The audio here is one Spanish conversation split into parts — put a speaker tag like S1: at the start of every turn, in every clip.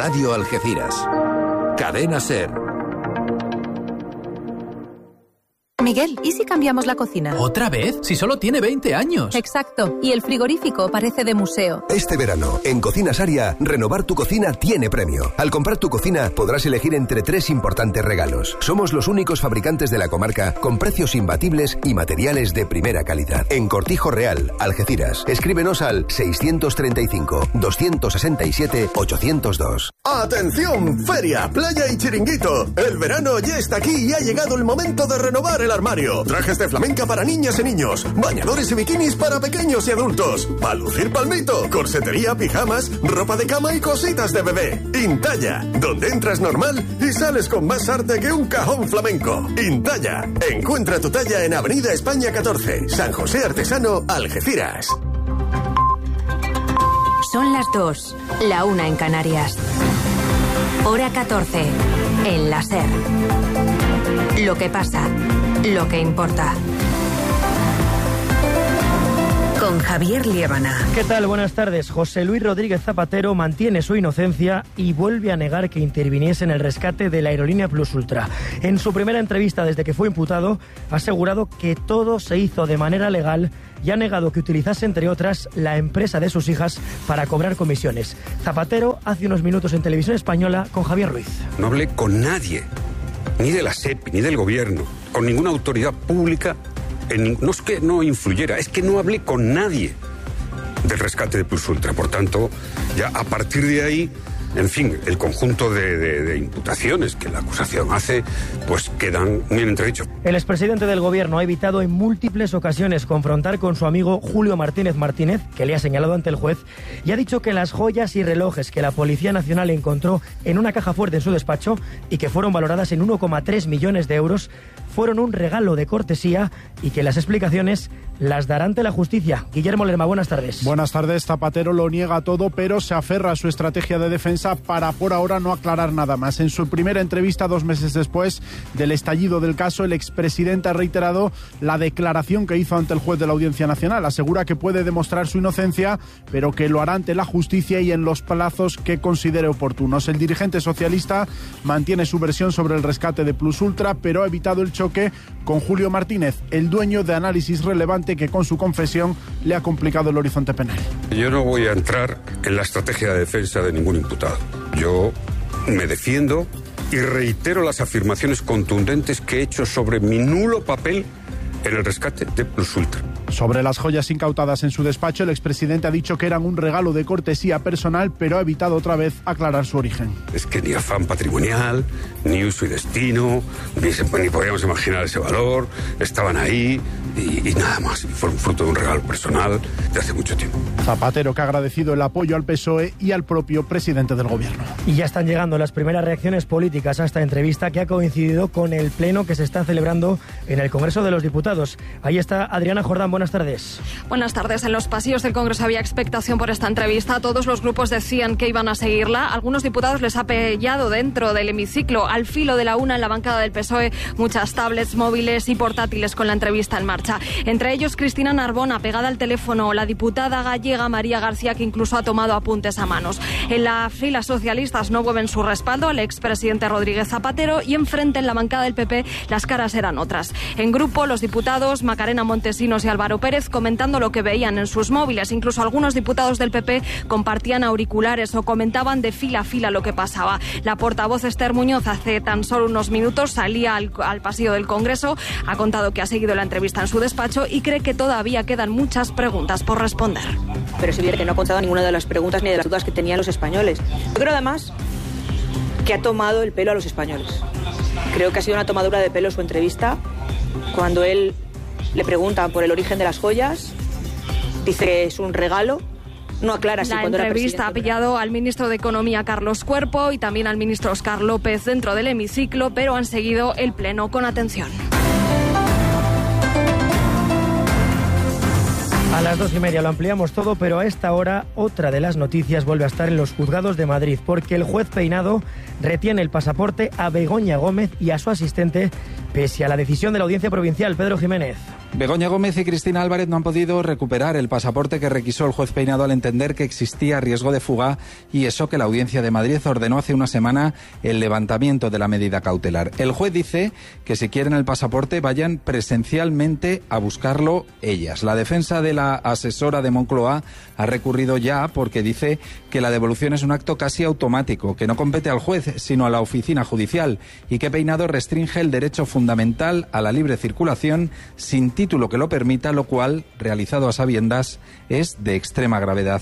S1: Radio Algeciras. Cadena SER.
S2: Miguel, ¿y si cambiamos la cocina?
S3: ¿Otra vez? Si solo tiene 20 años.
S2: Exacto, y el frigorífico parece de museo.
S4: Este verano, en Cocinas Aria, renovar tu cocina tiene premio. Al comprar tu cocina, podrás elegir entre 3 importantes regalos. Somos los únicos fabricantes de la comarca con precios imbatibles y materiales de primera calidad. En Cortijo Real, Algeciras. Escríbenos al 635-267-802.
S5: ¡Atención! Feria, playa y chiringuito. El verano ya está aquí y ha llegado el momento de renovar el armario. Trajes de flamenca para niñas y niños, bañadores y bikinis para pequeños y adultos, para lucir palmito, corsetería, pijamas, ropa de cama y cositas de bebé. Intalla, donde entras normal y sales con más arte que un cajón flamenco. Intalla, encuentra tu talla en Avenida España 14, San José Artesano, Algeciras.
S6: Son las 2, la 1 en Canarias. Hora 14, en la SER. Lo que pasa, lo que importa. Con Javier Liébana.
S7: ¿Qué tal? Buenas tardes. José Luis Rodríguez Zapatero mantiene su inocencia y vuelve a negar que interviniese en el rescate de la aerolínea Plus Ultra. En su primera entrevista desde que fue imputado, ha asegurado que todo se hizo de manera legal y ha negado que utilizase, entre otras, la empresa de sus hijas para cobrar comisiones. Zapatero hace unos minutos en Televisión Española con Javier Ruiz.
S8: No hablé con nadie, ni de la SEPI, ni del gobierno, con ninguna autoridad pública. No es que no influyera, es que no hablé con nadie del rescate de Plus Ultra. Por tanto, ya a partir de ahí, en fin, el conjunto de imputaciones que la acusación hace, pues quedan bien entredichos.
S7: El expresidente del gobierno ha evitado en múltiples ocasiones confrontar con su amigo Julio Martínez Martínez, que le ha señalado ante el juez, y ha dicho que las joyas y relojes que la Policía Nacional encontró en una caja fuerte en su despacho y que fueron valoradas en 1,3 millones de euros fueron un regalo de cortesía y que las explicaciones las dará ante la justicia. Guillermo Lerma, buenas tardes.
S9: Buenas tardes. Zapatero lo niega todo, pero se aferra a su estrategia de defensa para por ahora no aclarar nada más. En su primera entrevista, 2 meses después del estallido del caso, el expresidente ha reiterado la declaración que hizo ante el juez de la Audiencia Nacional. Asegura que puede demostrar su inocencia, pero que lo hará ante la justicia y en los plazos que considere oportunos. El dirigente socialista mantiene su versión sobre el rescate de Plus Ultra, pero ha evitado el choque con Julio Martínez, el dueño de Análisis Relevante, que con su confesión le ha complicado el horizonte penal.
S8: Yo no voy a entrar en la estrategia de defensa de ningún imputado. Yo me defiendo y reitero las afirmaciones contundentes que he hecho sobre mi nulo papel en el rescate de Plus Ultra.
S9: Sobre las joyas incautadas en su despacho, el expresidente ha dicho que eran un regalo de cortesía personal, pero ha evitado otra vez aclarar su origen.
S8: Es que ni afán patrimonial, ni uso y destino, ni podíamos imaginar ese valor, estaban ahí y nada más. Y fueron fruto de un regalo personal de hace mucho tiempo.
S9: Zapatero, que ha agradecido el apoyo al PSOE y al propio presidente del gobierno.
S7: Y ya están llegando las primeras reacciones políticas a esta entrevista, que ha coincidido con el pleno que se está celebrando en el Congreso de los Diputados. Ahí está Adriana Jordán, buenas tardes.
S10: Buenas tardes. En los pasillos del Congreso había expectación por esta entrevista. Todos los grupos decían que iban a seguirla. Algunos diputados les ha pillado dentro del hemiciclo, al filo de la una, en la bancada del PSOE, muchas tablets, móviles y portátiles con la entrevista en marcha. Entre ellos Cristina Narbona, pegada al teléfono, la diputada gallega María García, que incluso ha tomado apuntes a manos. En las filas socialistas no mueven su respaldo al expresidente Rodríguez Zapatero, y enfrente, en la bancada del PP, las caras eran otras. En grupo, los diputados Macarena Montesinos y Álvaro Pérez comentando lo que veían en sus móviles. Incluso algunos diputados del PP compartían auriculares o comentaban de fila a fila lo que pasaba. La portavoz Esther Muñoz hace tan solo unos minutos salía al pasillo del Congreso, ha contado que ha seguido la entrevista en su despacho y cree que todavía quedan muchas preguntas por responder.
S11: Pero es evidente que no ha contado ninguna de las preguntas ni de las dudas que tenían los españoles. Yo creo además que ha tomado el pelo a los españoles. Creo que ha sido una tomadura de pelo su entrevista cuando él le preguntan por el origen de las joyas, dice que es un regalo, no aclara si cuando era presidente. La entrevista ha pillado al ministro de Economía, Carlos Cuerpo, y también al ministro Óscar López dentro del hemiciclo, pero han seguido el pleno con atención.
S7: A las 2:30 lo ampliamos todo, pero a esta hora otra de las noticias vuelve a estar en los juzgados de Madrid, porque el juez Peinado retiene el pasaporte a Begoña Gómez y a su asistente, pese a la decisión de la Audiencia Provincial. Pedro Jiménez.
S12: Begoña Gómez y Cristina Álvarez no han podido recuperar el pasaporte que requisó el juez Peinado al entender que existía riesgo de fuga, y eso que la Audiencia de Madrid ordenó hace una semana el levantamiento de la medida cautelar. El juez dice que si quieren el pasaporte vayan presencialmente a buscarlo ellas. La defensa de la asesora de Moncloa ha recurrido ya porque dice que la devolución es un acto casi automático, que no compete al juez sino a la oficina judicial, y que Peinado restringe el derecho fundamental a la libre circulación sin título que lo permita, lo cual, realizado a sabiendas, es de extrema gravedad.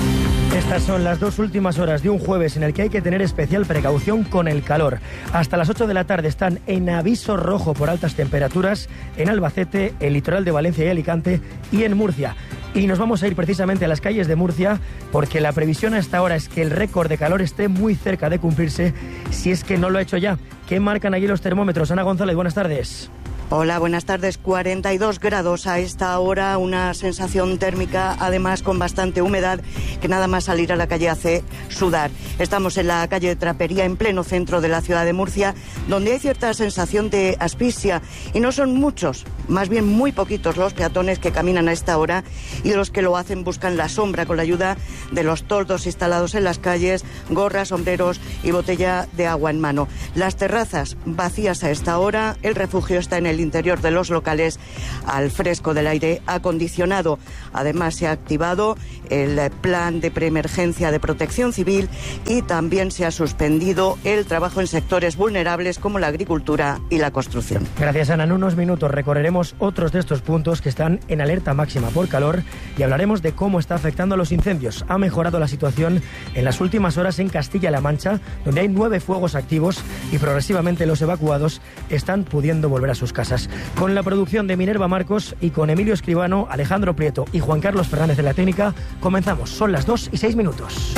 S7: Estas son las 2 últimas horas de un jueves en el que hay que tener especial precaución con el calor. Hasta las 8 de la tarde están en aviso rojo por altas temperaturas en Albacete, el litoral de Valencia y Alicante y en Murcia. Y nos vamos a ir precisamente a las calles de Murcia porque la previsión a esta hora es que el récord de calor esté muy cerca de cumplirse, si es que no lo ha hecho ya. ¿Qué marcan allí los termómetros? Ana González, buenas tardes.
S13: Hola, buenas tardes. 42 grados a esta hora, una sensación térmica además con bastante humedad que nada más salir a la calle hace sudar. Estamos en la calle de Trapería, en pleno centro de la ciudad de Murcia, donde hay cierta sensación de asfixia y no son muchos, más bien muy poquitos los peatones que caminan a esta hora, y los que lo hacen buscan la sombra con la ayuda de los toldos instalados en las calles, gorras, sombreros y botella de agua en mano. Las terrazas vacías a esta hora, el refugio está en el interior de los locales al fresco del aire acondicionado. Además se ha activado el plan de preemergencia de protección civil y también se ha suspendido el trabajo en sectores vulnerables como la agricultura y la construcción.
S7: Gracias, Ana. En unos minutos recorreremos otros de estos puntos que están en alerta máxima por calor y hablaremos de cómo está afectando a los incendios. Ha mejorado la situación en las últimas horas en Castilla-La Mancha, donde hay 9 fuegos activos y progresivamente los evacuados están pudiendo volver a sus casas. Con la producción de Minerva Marcos y con Emilio Escribano, Alejandro Prieto y Juan Carlos Fernández de la técnica, comenzamos. Son las 2:06.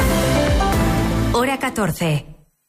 S6: Hora 14.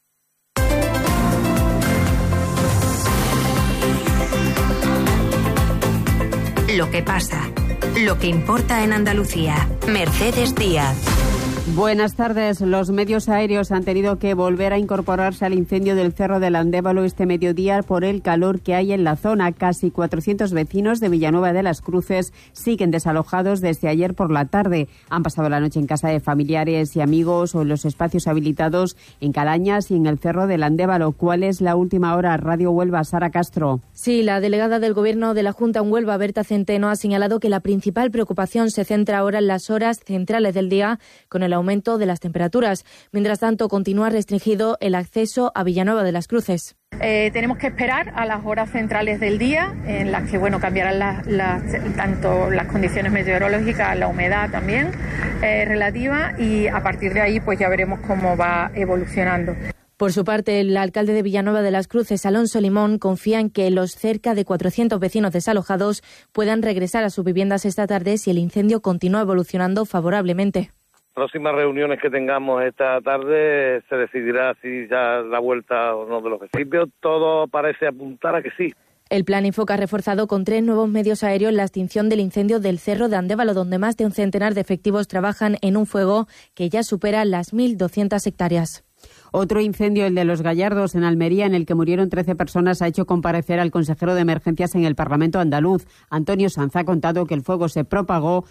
S6: Lo que pasa, lo que importa en Andalucía. Mercedes Díaz.
S14: Buenas tardes. Los medios aéreos han tenido que volver a incorporarse al incendio del Cerro del Andévalo este mediodía por el calor que hay en la zona. Casi 400 vecinos de Villanueva de las Cruces siguen desalojados desde ayer por la tarde. Han pasado la noche en casa de familiares y amigos o en los espacios habilitados en Calañas y en el Cerro del Andévalo. ¿Cuál es la última hora? Radio Huelva, Sara Castro.
S15: Sí, la delegada del Gobierno de la Junta en Huelva, Berta Centeno, ha señalado que la principal preocupación se centra ahora en las horas centrales del día con el aumento de las temperaturas. Mientras tanto, continúa restringido el acceso a Villanueva de las Cruces.
S16: Tenemos que esperar a las horas centrales del día, en las que cambiarán tanto las condiciones meteorológicas, la humedad también relativa, y a partir de ahí pues ya veremos cómo va evolucionando.
S15: Por su parte, el alcalde de Villanueva de las Cruces, Alonso Limón, confía en que los cerca de 400 vecinos desalojados puedan regresar a sus viviendas esta tarde si el incendio continúa evolucionando favorablemente.
S17: Próximas reuniones que tengamos esta tarde se decidirá si ya la vuelta o no de los vecinos. Todo parece apuntar a que sí.
S15: El plan Infoca ha reforzado con 3 nuevos medios aéreos la extinción del incendio del Cerro de Andévalo, donde más de un centenar de efectivos trabajan en un fuego que ya supera las 1.200 hectáreas.
S14: Otro incendio, el de Los Gallardos, en Almería, en el que murieron 13 personas, ha hecho comparecer al consejero de Emergencias en el Parlamento andaluz. Antonio Sanz ha contado que el fuego se propagó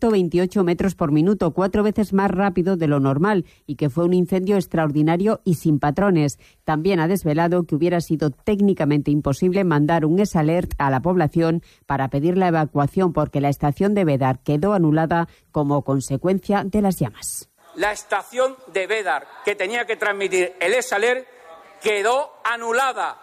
S14: 128 metros por minuto, 4 veces más rápido de lo normal, y que fue un incendio extraordinario y sin patrones. También ha desvelado que hubiera sido técnicamente imposible mandar un SALERT a la población para pedir la evacuación porque la estación de Bédar quedó anulada como consecuencia de las llamas.
S18: La estación de Bédar, que tenía que transmitir el SALERT, quedó anulada.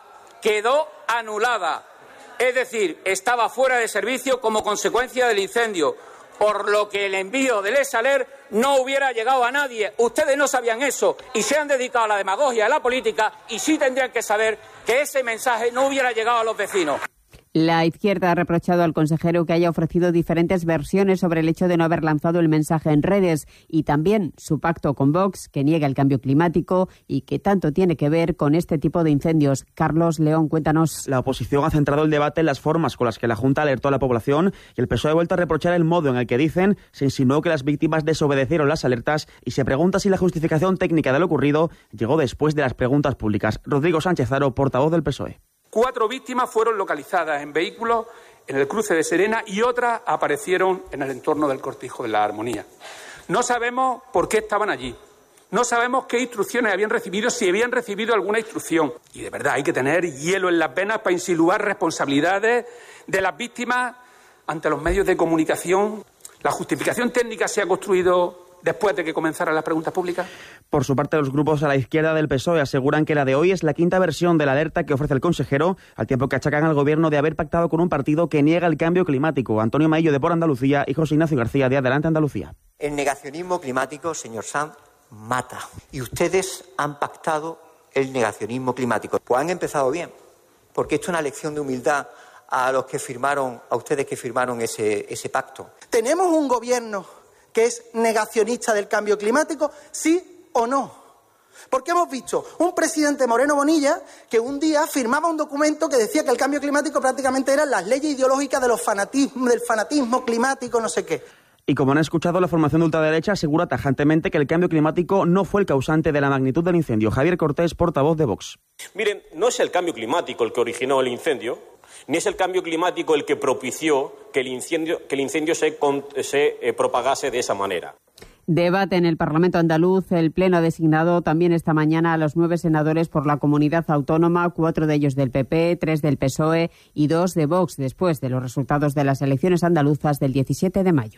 S18: Es decir, estaba fuera de servicio como consecuencia del incendio, por lo que el envío del SALERT no hubiera llegado a nadie. Ustedes no sabían eso y se han dedicado a la demagogia, a la política, y sí tendrían que saber que ese mensaje no hubiera llegado a los vecinos.
S14: La izquierda ha reprochado al consejero que haya ofrecido diferentes versiones sobre el hecho de no haber lanzado el mensaje en redes, y también su pacto con Vox, que niega el cambio climático y que tanto tiene que ver con este tipo de incendios. Carlos León, cuéntanos.
S19: La oposición ha centrado el debate en las formas con las que la Junta alertó a la población, y el PSOE ha vuelto a reprochar el modo en el que dicen se insinuó que las víctimas desobedecieron las alertas, y se pregunta si la justificación técnica de lo ocurrido llegó después de las preguntas públicas. Rodrigo Sánchez Haro, portavoz del PSOE.
S18: 4 víctimas fueron localizadas en vehículos en el cruce de Serena y otras aparecieron en el entorno del Cortijo de la Armonía. No sabemos por qué estaban allí. No sabemos qué instrucciones habían recibido, si habían recibido alguna instrucción. Y de verdad hay que tener hielo en las venas para insinuar responsabilidades de las víctimas ante los medios de comunicación. ¿La justificación técnica se ha construido después de que comenzaran las preguntas públicas?
S19: Por su parte, los grupos a la izquierda del PSOE aseguran que la de hoy es la quinta versión de la alerta que ofrece el consejero, al tiempo que achacan al gobierno de haber pactado con un partido que niega el cambio climático. Antonio Maillo, de Por Andalucía, y José Ignacio García, de Adelante Andalucía.
S20: El negacionismo climático, señor Sanz, mata. Y ustedes han pactado el negacionismo climático. Pues han empezado bien, porque esto es una lección de humildad a ustedes que firmaron ese pacto.
S21: ¿Tenemos un gobierno que es negacionista del cambio climático, sí o no? Porque hemos visto un presidente Moreno Bonilla que un día firmaba un documento que decía que el cambio climático prácticamente eran las leyes ideológicas del fanatismo climático, no sé qué.
S19: Y como han escuchado, la formación de ultraderecha asegura tajantemente que el cambio climático no fue el causante de la magnitud del incendio. Javier Cortés, portavoz de Vox.
S22: Miren, no es el cambio climático el que originó el incendio, ni es el cambio climático el que propició que el incendio se propagase de esa manera.
S14: Debate en el Parlamento andaluz. El Pleno ha designado también esta mañana a los 9 senadores por la comunidad autónoma, 4 de ellos del PP, 3 del PSOE y 2 de Vox, después de los resultados de las elecciones andaluzas del 17 de mayo.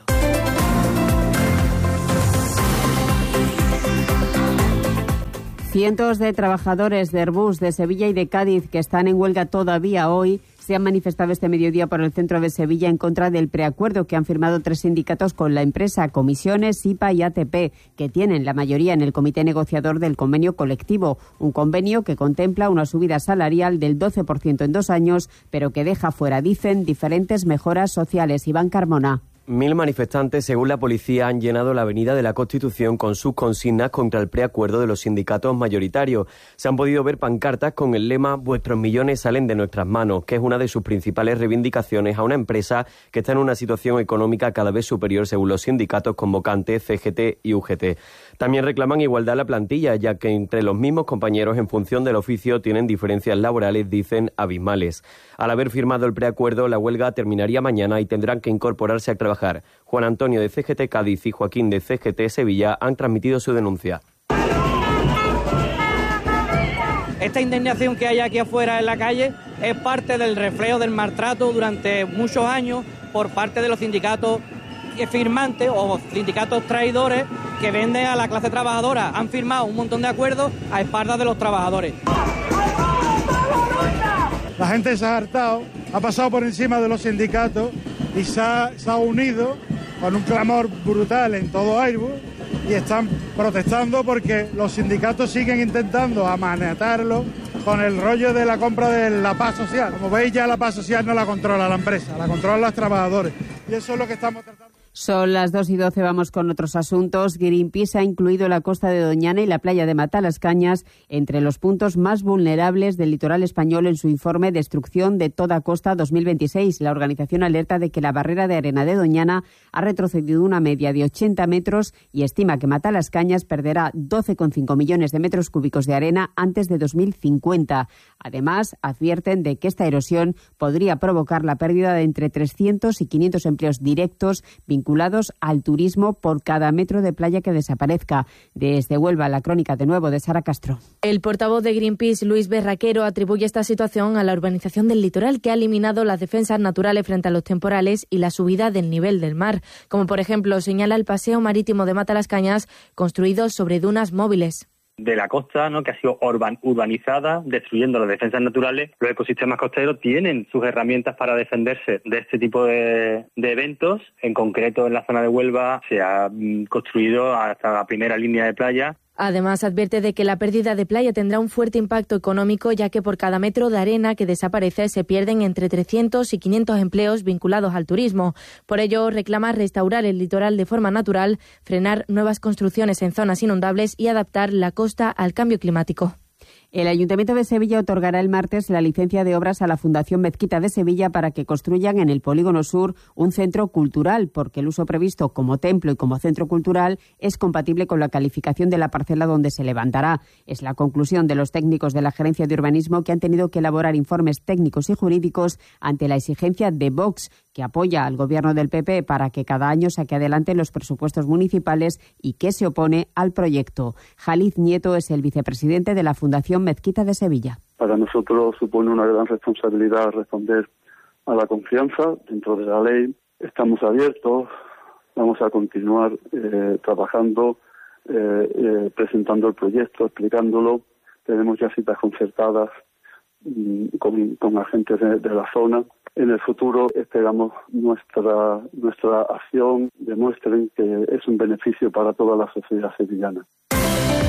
S14: Cientos de trabajadores de Airbus de Sevilla y de Cádiz que están en huelga todavía hoy se han manifestado este mediodía por el centro de Sevilla en contra del preacuerdo que han firmado 3 sindicatos con la empresa, Comisiones, SIPA y ATP, que tienen la mayoría en el comité negociador del convenio colectivo. Un convenio que contempla una subida salarial del 12% en 2 años, pero que deja fuera, dicen, diferentes mejoras sociales. Iván Carmona.
S23: 1000 manifestantes, según la policía, han llenado la Avenida de la Constitución con sus consignas contra el preacuerdo de los sindicatos mayoritarios. Se han podido ver pancartas con el lema «Vuestros millones salen de nuestras manos», que es una de sus principales reivindicaciones a una empresa que está en una situación económica cada vez superior, según los sindicatos convocantes CGT y UGT. También reclaman igualdad a la plantilla, ya que entre los mismos compañeros en función del oficio tienen diferencias laborales, dicen, abismales. Al haber firmado el preacuerdo, la huelga terminaría mañana y tendrán que incorporarse a trabajar. Juan Antonio de CGT Cádiz y Joaquín de CGT Sevilla han transmitido su denuncia.
S24: Esta indignación que hay aquí afuera en la calle es parte del reflejo del maltrato durante muchos años por parte de los sindicatos firmantes o sindicatos traidores que venden a la clase trabajadora. Han firmado un montón de acuerdos a espaldas de los trabajadores.
S25: La gente se ha hartado, ha pasado por encima de los sindicatos y se ha unido con un clamor brutal en todo Airbus y están protestando porque los sindicatos siguen intentando amanatarlo con el rollo de la compra de la paz social. Como veis, ya la paz social no la controla la empresa, la controlan los trabajadores. Y eso es lo que estamos tratando.
S14: Son las 2:12, vamos con otros asuntos. Greenpeace ha incluido la costa de Doñana y la playa de Matalascañas entre los puntos más vulnerables del litoral español en su informe Destrucción de toda costa 2026. La organización alerta de que la barrera de arena de Doñana ha retrocedido una media de 80 metros y estima que Matalascañas perderá 12,5 millones de metros cúbicos de arena antes de 2050. Además, advierten de que esta erosión podría provocar la pérdida de entre 300 y 500 empleos directos vinculados al turismo por cada metro de playa que desaparezca. Desde Huelva, la crónica de nuevo de Sara Castro.
S15: El portavoz de Greenpeace, Luis Berraquero, atribuye esta situación a la urbanización del litoral, que ha eliminado las defensas naturales frente a los temporales y la subida del nivel del mar, como por ejemplo señala el paseo marítimo de Matalascañas, construido sobre dunas móviles.
S26: De la costa, ¿no?, que ha sido urbanizada, destruyendo las defensas naturales. Los ecosistemas costeros tienen sus herramientas para defenderse de este tipo de eventos. En concreto, en la zona de Huelva se ha construido hasta la primera línea de playa.
S15: Además, advierte de que la pérdida de playa tendrá un fuerte impacto económico, ya que por cada metro de arena que desaparece se pierden entre 300 y 500 empleos vinculados al turismo. Por ello, reclama restaurar el litoral de forma natural, frenar nuevas construcciones en zonas inundables y adaptar la costa al cambio climático.
S14: El Ayuntamiento de Sevilla otorgará el martes la licencia de obras a la Fundación Mezquita de Sevilla para que construyan en el Polígono Sur un centro cultural, porque el uso previsto como templo y como centro cultural es compatible con la calificación de la parcela donde se levantará. Es la conclusión de los técnicos de la Gerencia de Urbanismo, que han tenido que elaborar informes técnicos y jurídicos ante la exigencia de Vox, que apoya al gobierno del PP para que cada año saque adelante los presupuestos municipales y que se opone al proyecto. Jaliz Nieto es el vicepresidente de la Fundación Mezquita de Sevilla.
S1: Para nosotros supone una gran responsabilidad responder a la confianza dentro de la ley. Estamos abiertos, vamos a continuar trabajando, presentando el proyecto, explicándolo. Tenemos ya citas concertadas con agentes de la zona. En el futuro esperamos nuestra acción demuestren que es un beneficio para toda la sociedad sevillana.